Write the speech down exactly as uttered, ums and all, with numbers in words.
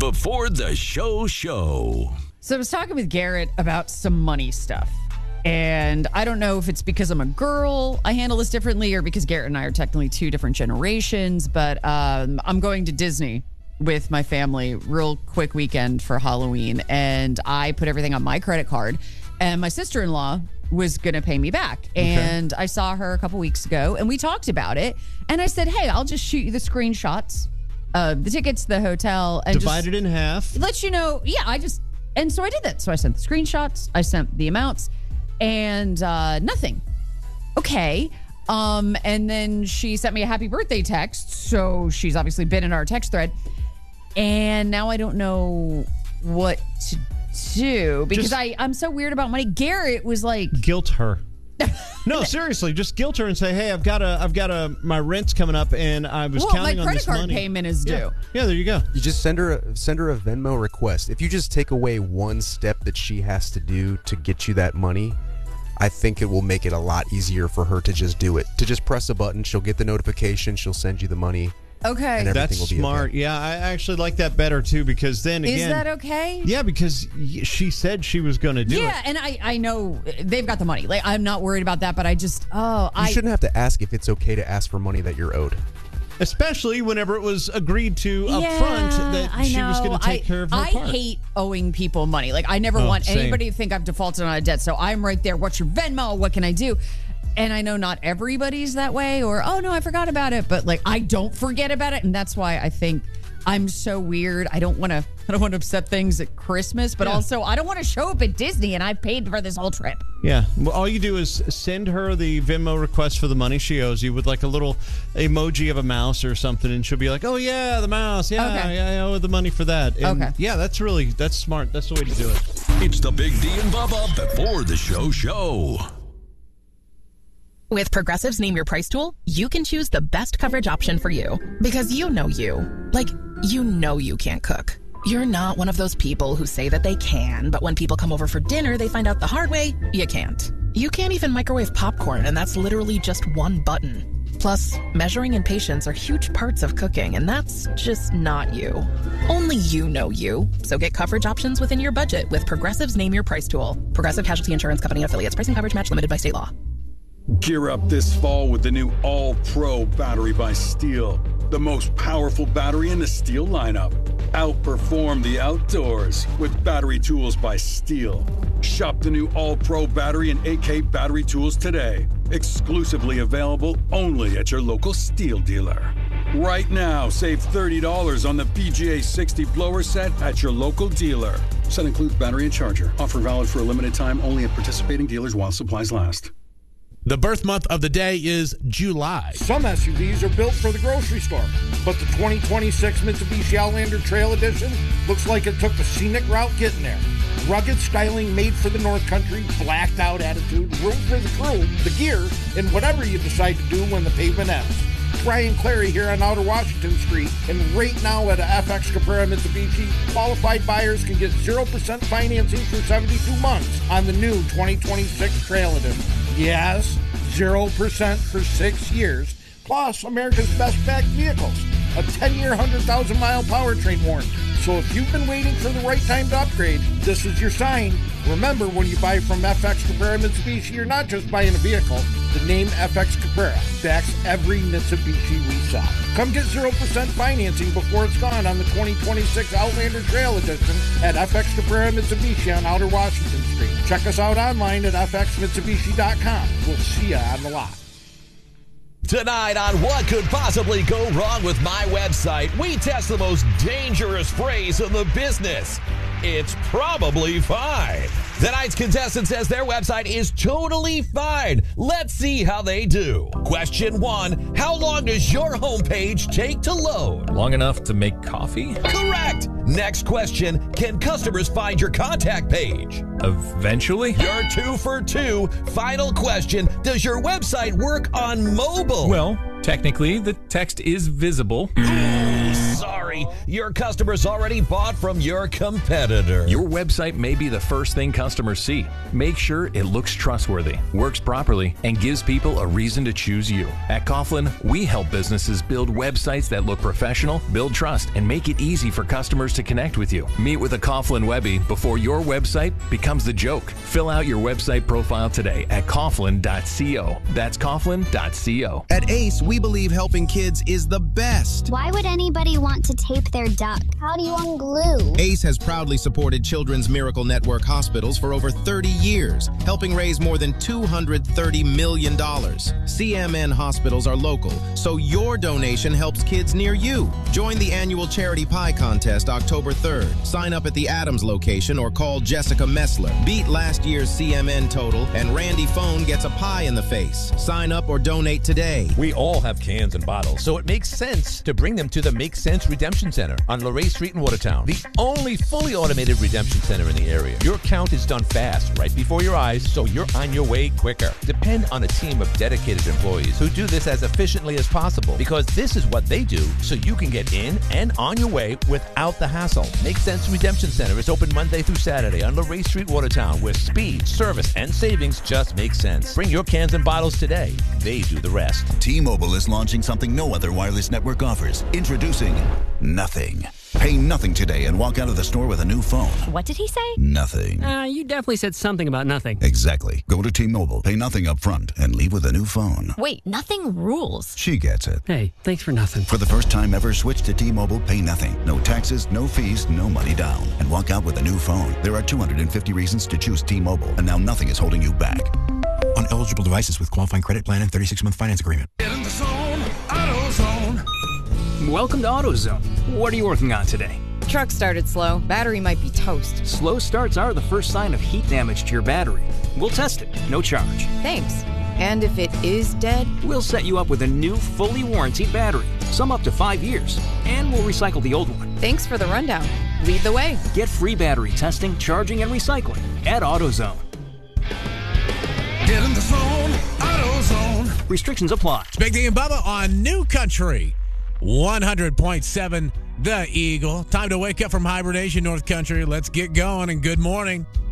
Before the show show. So I was talking with Garrett about some money stuff. And I don't know if it's because I'm a girl, I handle this differently, or because Garrett and I are technically two different generations. But um, I'm going to Disney with my family, real quick weekend for Halloween. And I put everything on my credit card. And my sister-in-law was going to pay me back. Okay. And I saw her a couple weeks ago, and we talked about it. And I said, hey, I'll just shoot you the screenshots, uh, the tickets to the hotel. And divide it in half. Let you know. Yeah, I just, and so I did that. So I sent the screenshots. I sent the amounts. And uh, nothing. Okay. Um, and then she sent me a happy birthday text. So she's obviously been in our text thread. And now I don't know what to do because just I, I'm so weird about money. Garrett was like... Guilt her. No, seriously, just guilt her and say, hey, I've got a, I've got a, my rent's coming up and I was well, counting on this money. my credit card payment is due. Yeah. yeah, there you go. You just send her, a, send her a Venmo request. If you just take away one step that she has to do to get you that money, I think it will make it a lot easier for her to just do it. To just press a button, she'll get the notification, she'll send you the money. Okay. And That's will be smart. Okay. Yeah, I actually like that better, too, because then again... Is that okay? Yeah, because she said she was going to do yeah, it. Yeah, and I, I know they've got the money. Like, I'm not worried about that, but I just... Oh, you I... shouldn't have to ask if it's okay to ask for money that you're owed. Especially whenever it was agreed to up yeah, front that I she know. was going to take I, care of her I part. hate owing people money. Like, I never oh, want same. anybody to think I've defaulted on a debt. So I'm right there. What's your Venmo? What can I do? And I know not everybody's that way or, oh, no, I forgot about it. But, like, I don't forget about it. And that's why I think I'm so weird. I don't want to I don't want to upset things at Christmas. But yeah. also, I don't want to show up at Disney and I paid for this whole trip. Yeah. Well, all you do is send her the Venmo request for the money she owes you with, like, a little emoji of a mouse or something. And she'll be like, oh, yeah, the mouse. Yeah, okay. I owe the money for that. And okay. Yeah, that's really, that's smart. That's the way to do it. It's the Big D and Bubba Before the Show show. With Progressive's Name Your Price tool, you can choose the best coverage option for you. Because you know you. Like, you know you can't cook. You're not one of those people who say that they can, but when people come over for dinner, they find out the hard way, you can't. You can't even microwave popcorn, and that's literally just one button. Plus, measuring and patience are huge parts of cooking, and that's just not you. Only you know you. So get coverage options within your budget with Progressive's Name Your Price tool. Progressive Casualty Insurance Company and affiliates. Price and coverage match limited by state law. Gear up this fall with the new All-Pro battery by Steel. The most powerful battery in the Steel lineup. Outperform the outdoors with battery tools by Steel. Shop the new All-Pro battery and A K battery tools today. Exclusively available only at your local Steel dealer. Right now, save thirty dollars on the B G A sixty blower set at your local dealer. Set includes battery and charger. Offer valid for a limited time only at participating dealers while supplies last. The birth month of the day is July. Some S U Vs are built for the grocery store, but the twenty twenty-six Mitsubishi Outlander Trail Edition looks like it took the scenic route getting there. Rugged styling made for the North Country, blacked out attitude, room for the crew, the gear, and whatever you decide to do when the pavement ends. Brian Clary here on Outer Washington Street, and right now at a F X Caprera Mitsubishi, qualified buyers can get zero percent financing for seventy-two months on the new twenty twenty-six Trail Edition. Yes, zero percent for six years, plus America's best-backed vehicles, a ten-year, one hundred thousand mile powertrain warranty. So if you've been waiting for the right time to upgrade, this is your sign. Remember, when you buy from F X Caprera Mitsubishi, you're not just buying a vehicle. The name F X Caprera backs every Mitsubishi we sell. Come get zero percent financing before it's gone on the twenty twenty-six Outlander Trail Edition at F X Caprera Mitsubishi on Outer Washington Street. Check us out online at f x mitsubishi dot com. We'll see you on the lot. Tonight on What Could Possibly Go Wrong with My Website, we test the most dangerous phrase in the business. It's probably fine. Tonight's contestant says their website is totally fine. Let's see how they do. Question one, how long does your homepage take to load? Long enough to make coffee? Correct. Next question, can customers find your contact page? Eventually. You're two for two. Final question, does your website work on mobile? Well, technically, the text is visible. Ooh, Sorry, your customers already bought from your competitor. Your website may be the first thing customers see. Make sure it looks trustworthy, works properly, and gives people a reason to choose you. At Coughlin, we help businesses build websites that look professional, build trust, and make it easy for customers to connect with you. Meet with a Coughlin Webby before your website becomes the joke. Fill out your website profile today at coughlin dot co. That's coughlin dot co. At Ace, we believe helping kids is the best. Why would anybody want to tape their duck? How do you unglue? Ace has proudly supported Children's Miracle Network hospitals for over thirty years, helping raise more than two hundred thirty million dollars. C M N hospitals are local, so your donation helps kids near you. Join the annual Charity Pie Contest October third. Sign up at the Adams location or call Jessica Messler. Beat last year's C M N total, and Randy Phone gets a pie in the face. Sign up or donate today. We all have cans and bottles, so it makes sense to bring them to the Make Sense Redemption Center on Luray Street in Watertown, the only fully automated redemption center in the area. Your count is done fast, right before your eyes, so you're on your way quicker. Depend on a team of dedicated employees who do this as efficiently as possible, because this is what they do, so you can get in and on your way without the hassle. Make Sense Redemption Center is open Monday through Saturday on Luray Street, Watertown, where speed, service, and savings just make sense. Bring your cans and bottles today. They do the rest. T-Mobile is launching something no other wireless network offers. Introducing Nothing. Pay nothing today and walk out of the store with a new phone. What did he say? Nothing. Uh, you definitely said something about nothing. Exactly. Go to T-Mobile, pay nothing up front, and leave with a new phone. Wait, nothing rules. She gets it. Hey, thanks for nothing. For the first time ever, switch to T-Mobile, pay nothing. No taxes, no fees, no money down. And walk out with a new phone. There are two hundred fifty reasons to choose T-Mobile, and now nothing is holding you back. On eligible devices with qualifying credit plan and thirty-six month finance agreement. Get in the zone, AutoZone. Welcome to AutoZone. What are you working on today? Truck started slow. Battery might be toast. Slow starts are the first sign of heat damage to your battery. We'll test it, no charge. Thanks. And if it is dead? We'll set you up with a new, fully warranted battery, some up to five years, and we'll recycle the old one. Thanks for the rundown. Lead the way. Get free battery testing, charging, and recycling at AutoZone. Get in the zone, AutoZone. Restrictions apply. It's Big D and Bubba on New Country one hundred point seven The Eagle. Time to wake up from hibernation, North Country. Let's get going, and good morning.